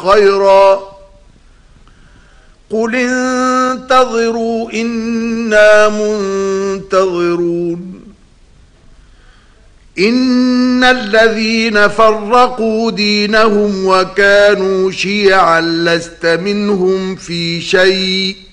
خيرا قل انتظروا إنا منتظرون إن الذين فرقوا دينهم وكانوا شيعا لست منهم في شيء